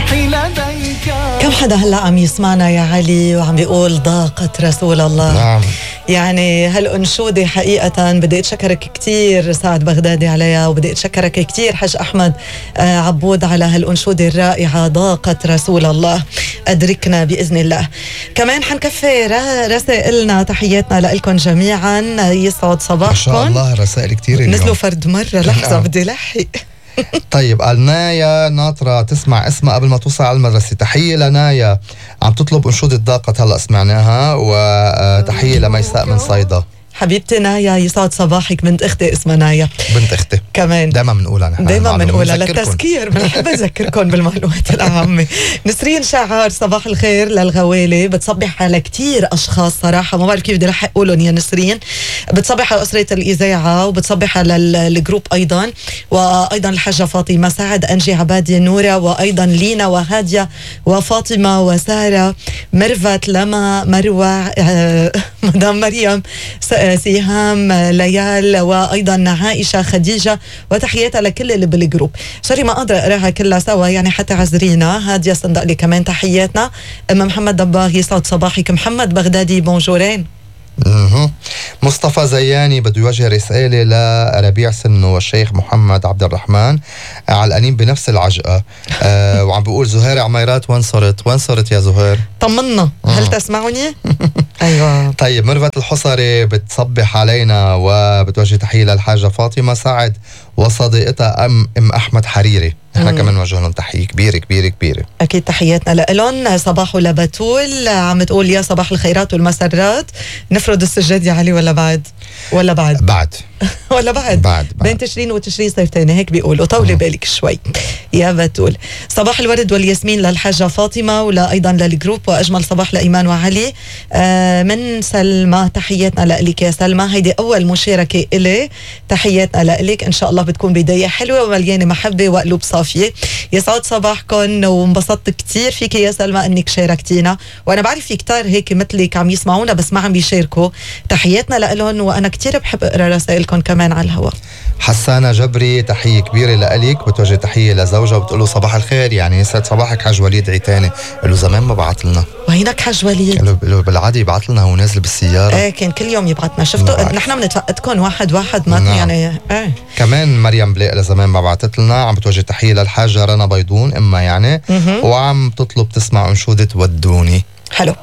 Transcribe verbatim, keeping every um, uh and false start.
روحي لديك. كم حدا هلا عم يسمعنا يا علي وعم بيقول ضاقت رسول الله. نعم. يعني هالأنشودة حقيقة بدي أتشكرك كتير سعد بغدادي عليها، وبدي أتشكرك كتير حج أحمد آه عبود على هالأنشودة الرائعة ضاقت رسول الله. أدركنا بإذن الله. كمان حنكفي رسائلنا، تحياتنا لكم جميعا، يسعد صباحكم. ما شاء الله رسائل كتير اليوم. نزلوا فرد مرة، لحظة بدي لحق. طيب نايا ناطرة تسمع اسمها قبل ما توصل على المدرسة. تحية لنايا عم تطلب أنشودة ضاقت هلأ سمعناها، وتحية لميساء من صيدا. حبيبتي نايا يسعد صباحك، بنت اختي اسمها نايا. بنت اختي كمان دائما بنقولها نحن، دائما بنقولها للتذكير، بنحب نذكركم بالمعلومات الأهمة. نسرين شعار صباح الخير للغوالي، بتصبح على كتير أشخاص صراحة، ما بعرف كيف بدي رح أقولهم يا نسرين. بتصبح على أسرة الإذاعة، وبتصبح على الجروب أيضا، وأيضا الحاجة فاطمة سعد، أنجي عبادي، نورة، وأيضا لينا وهادية وفاطمة وسارة، مرفت، لما، مروة، مدام مريم، سيهام، ليال، وأيضا عائشة، خديجة، وتحياتها لكل اللي بالجروب. سوري ما قادرة أقراها كلها سوا يعني، حتى عذرينا. هادية صندقلي كمان تحياتنا. أم محمد دباغ يسعد صباحك. محمد بغدادي بونجورين. اها مصطفى زياني بده يوجه رسالة لربيع سنو والشيخ محمد عبد الرحمن على القنيم بنفس العجقة. آه وعم بيقول زهير عميرات وين صرت؟ وين صرت يا زهير؟ طمنا، هل تسمعني؟ ايوه. طيب مرفت الحصري بتصبح علينا وبتوجه تحية للحاجة فاطمة سعد وصديقتها ام ام احمد حريري. احنا كمان نوجه لهم تحية كبيرة كبيرة كبيرة. اكيد تحياتنا لهم. صباح لبتول عم تقول يا صباح الخيرات والمسرات، نفرض السجاد يا علي ولا بعد؟ ولا بعد؟ بعد ولا بعد؟ بعد, بعد. بين تشرين وتشرين صيفتين هيك بيقولوا، طولي بالك شوي يا بتول. صباح الورد والياسمين للحاجة فاطمة، ولا أيضا للجروب، وأجمل صباح لإيمان وعلي. آه من سلمى، تحياتنا لك يا سلمى، هيدي أول مشاركة إلي، تحياتنا لك، إن شاء الله بتكون بداية حلوة ومليانة محبة وقلوب صافية. يسعد صباحكم، وانبسطت كتير فيك يا سلمى إنك شاركتينا، وأنا بعرف في كتار هيك مثلك عم يسمعونا بس ما عم بيشاركوا، تحياتنا لهم، وأنا كتير بحب أقرأ رسائلكم كمان على الهواء. حسانة جبري تحية كبيرة لأليك، بتوجه تحية لزوجها وبتقول له صباح الخير، يعني يسعد صباحك حاج وليد عيتاني. له زمان ما بعت لنا. وينك حاج وليد؟ له بالعادة يبعت لنا هو نازل بالسيارة. ايه كان كل يوم يبعتنا، شفتوا نحن بنتفقدكم واحد واحد ما نعم. يعني ايه. كمان مريم بلاق لزمان ما بعتت لنا، عم بتوجه تحية للحاجة رنا بيضون امها يعني، وعم تطلب تسمع انشودة ودوني. حلو.